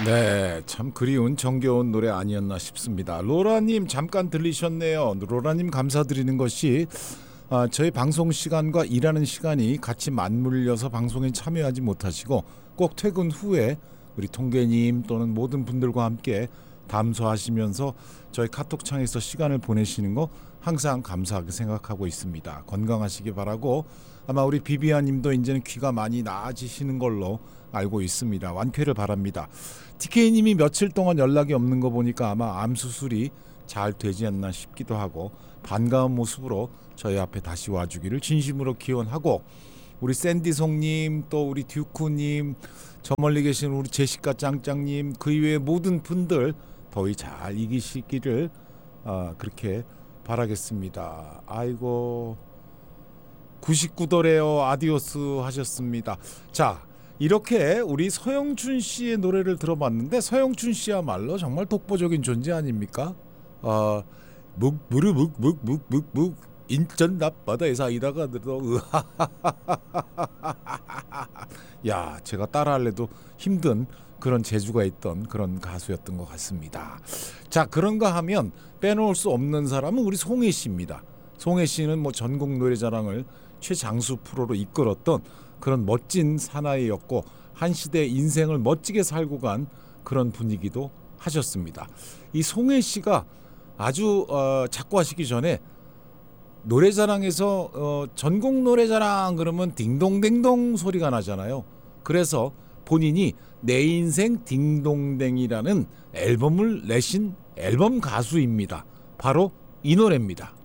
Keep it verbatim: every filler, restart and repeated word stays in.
네, 참 그리운 정겨운 노래 아니었나 싶습니다. 로라님 잠깐 들리셨네요. 로라님 감사드리는 것이 아, 저희 방송 시간과 일하는 시간이 같이 맞물려서 방송에 참여하지 못하시고 꼭 퇴근 후에 우리 통계님 또는 모든 분들과 함께 담소하시면서 저희 카톡창에서 시간을 보내시는 거 항상 감사하게 생각하고 있습니다. 건강하시기 바라고 아마 우리 비비아님도 이제는 귀가 많이 나아지시는 걸로 알고 있습니다. 완쾌를 바랍니다. 티케이님이 며칠 동안 연락이 없는 거 보니까 아마 암 수술이 잘 되지 않나 싶기도 하고 반가운 모습으로 저희 앞에 다시 와주기를 진심으로 기원하고 우리 샌디송님 또 우리 듀쿠님 저 멀리 계신 우리 제시카 짱짱님 그 이외의 모든 분들 더위 잘 이기시기를 어, 그렇게 바라겠습니다. 아이고 구십구 도래요 아디오스 하셨습니다. 자 이렇게 우리 서영춘 씨의 노래를 들어봤는데 서영춘 씨야말로 정말 독보적인 존재 아닙니까? 어, 묵무르묵묵묵묵묵 인천 앞바다에 사이다가 들어 야 제가 따라할래도 힘든 그런 재주가 있던 그런 가수였던 것 같습니다. 자 그런가 하면 빼놓을 수 없는 사람은 우리 송혜 씨입니다. 송혜 씨는 뭐 전국 노래자랑을 최장수 프로로 이끌었던 그런 멋진 사나이였고 한 시대의 인생을 멋지게 살고 간 그런 분이기도 하셨습니다. 이 송혜 씨가 아주 어, 작고 하시기 전에 노래자랑에서 어, 전국 노래자랑 그러면 딩동댕동 소리가 나잖아요. 그래서 본인이 내 인생 딩동댕이라는 앨범을 내신 앨범 가수입니다. 바로 이 노래입니다.